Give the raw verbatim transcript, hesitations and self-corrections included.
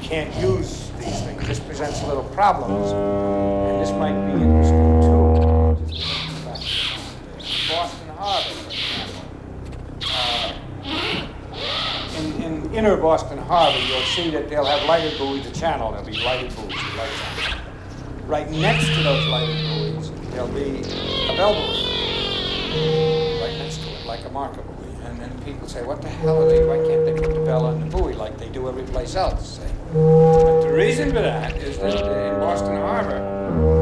can't use these things. This presents little problems, and this might be interesting too. Boston Harbor, for example. Uh, in, in inner Boston Harbor, you'll see that they'll have lighted buoys, the channel, there'll be lighted buoys, with lights on. Right next to those lighted buoys, there'll be a bell buoy. Right next to it, like a marker buoy. And then people say, what the hell are they, why can't they put the bell on the buoy like they do every place else? Say. But the reason for that is that in Boston Harbor,